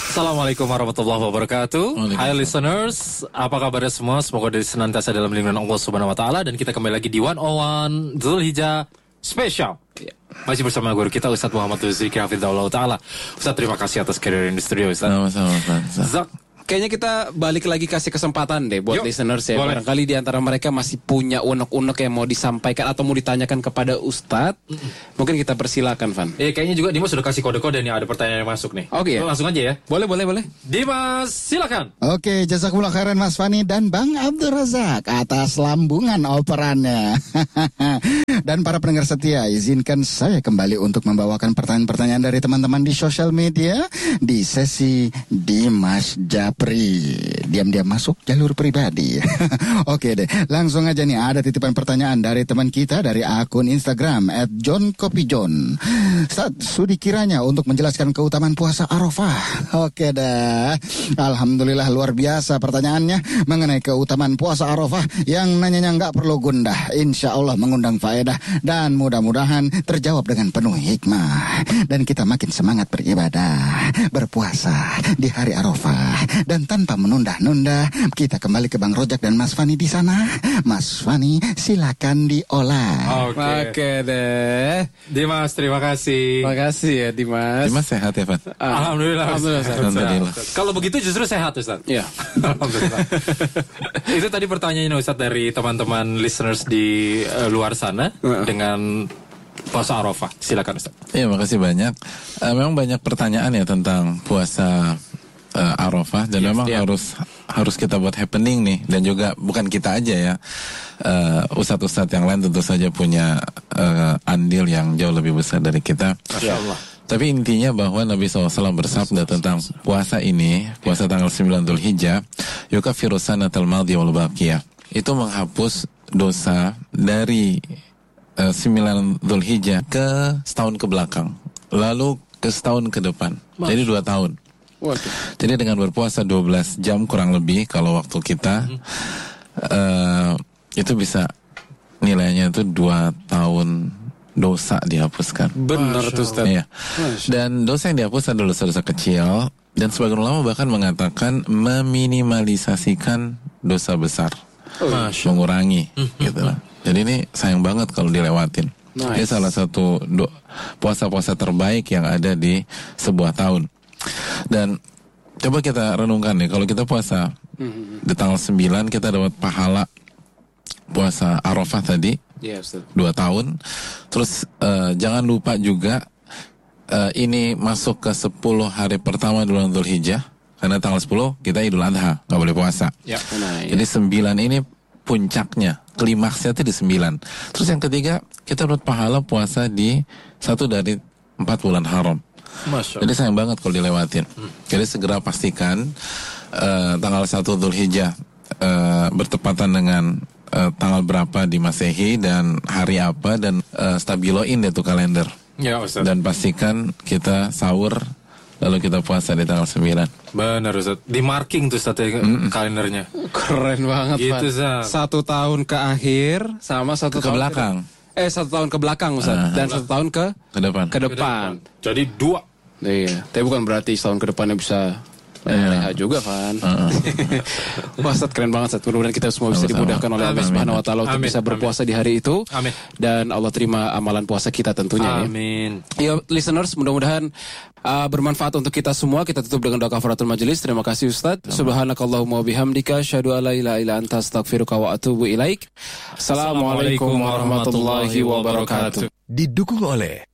Assalamualaikum warahmatullahi wabarakatuh. Hai listeners, apa kabarnya semua? Semoga dari senantiasa dalam lindungan Allah Subhanahu wa taala, dan kita kembali lagi di 101 Zulhijjah Special. Masih bersama guru kita Ustaz Muhammad Zikri Hafizahullah taala. Ustaz, terima kasih atas kehadiran di studio, Ustaz. Sama-sama. Kayaknya kita balik lagi kasih kesempatan deh buat listeners ya. Boleh. Barangkali di antara mereka masih punya unek-unek yang mau disampaikan atau mau ditanyakan kepada Ustadz. Mungkin kita persilakan, Van. Kayaknya juga Dimas sudah kasih kode-kode nih, ada pertanyaan yang masuk nih. Oke. Langsung aja ya. Boleh. Dimas, silakan. Oke, jazakumullah khairan Mas Fani dan Bang Abdul Razak atas lambungan operannya. Dan para pendengar setia, izinkan saya kembali untuk membawakan pertanyaan-pertanyaan dari teman-teman di sosial media di sesi Dimas Japri. Diam-diam masuk jalur pribadi. Oke deh, langsung aja nih, ada titipan pertanyaan dari teman kita dari akun Instagram @johnkopijon. Sudi kiranya untuk menjelaskan keutamaan puasa Arafah. Oke dah. Alhamdulillah luar biasa pertanyaannya mengenai keutamaan puasa Arafah yang nanyanya nggak perlu gundah. Insya Allah mengundang faedah dan mudah-mudahan terjawab dengan penuh hikmah. Dan kita makin semangat beribadah, berpuasa di hari Arafah. Dan tanpa menunda-nunda, kita kembali ke Bang Rojak dan Mas Fani di sana. Mas Fani, silakan diolah. Oke deh. Dimas, terima kasih. Terima kasih ya Dimas. Dimas sehat ya, Pak? Alhamdulillah. Alhamdulillah. Kalau begitu justru sehat, Ustaz. Iya. Alhamdulillah. Itu tadi pertanyaannya Ustaz dari teman-teman listeners di luar sana dengan puasa Arafah. Silakan Ustaz. Iya, makasih banyak. Memang banyak pertanyaan ya tentang puasa Arafah, dan memang harus kita buat happening nih, dan juga bukan kita aja ya, ustadz-ustadz yang lain tentu saja punya andil yang jauh lebih besar dari kita. Masya Allah. Tapi intinya bahwa Nabi SAW bersabda tentang puasa ini, puasa tanggal 9 Dzulhijjah, yukaffiru sanatal madhi wal baqiyah. Itu menghapus dosa dari 9 Dzulhijjah ke setahun ke belakang, lalu ke setahun ke depan. Jadi 2 tahun. Waduh. Jadi dengan berpuasa 12 jam kurang lebih kalau waktu kita, itu bisa nilainya itu 2 tahun dosa dihapuskan. Benar tuh Ustaz. Iya. Dan dosa yang dihapus adalah dosa-dosa kecil, dan sebagian ulama bahkan mengatakan meminimalisasikan dosa besar, mengurangi gitu lah. Jadi ini sayang banget kalau dilewatin. Ini salah satu puasa-puasa terbaik yang ada di sebuah tahun. Dan coba kita renungkan nih, kalau kita puasa di tanggal 9, kita dapat pahala puasa Arafah tadi, 2 tahun. Terus jangan lupa juga ini masuk ke 10 hari pertama bulan Dzulhijjah, karena tanggal 10 kita Idul Adha, gak boleh puasa. Jadi 9 ini puncaknya, klimaksnya itu di 9. Terus yang ketiga, kita dapat pahala puasa di 1 dari 4 bulan haram. Jadi sayang banget kalau dilewatin. Jadi segera pastikan tanggal 1 Dzulhijjah bertepatan dengan tanggal berapa di Masehi dan hari apa, dan stabiloin deh tuh kalender. Ya, Ustaz. Dan pastikan kita sahur lalu kita puasa di tanggal 9. Benar Ustaz. Di marking tuh Ustaz kalendernya. Keren banget, gitu, Ustaz. 1 tahun ke akhir sama 1 tahun ke belakang. 1 tahun ke belakang Ustaz, dan 1 tahun ke depan. Jadi 2. Iya, tapi bukan berarti setahun ke depannya bisa leha juga kan. Wah, Ustaz, keren banget Ustaz. Mudah-mudahan kita semua bisa dimudahkan oleh Allah Subhanahu wa taala untuk bisa berpuasa di hari itu. Amin. Dan Allah terima amalan puasa kita tentunya. Amin. Ya, listeners, mudah-mudahan bermanfaat untuk kita semua. Kita tutup dengan doa kafaratul majelis. Terima kasih Ustaz. Subhanakallahumma wabihamdika asyhadu an la ilaha illa anta astaghfiruka wa atubu ilaik. Assalamualaikum warahmatullahi wabarakatuh. Didukung oleh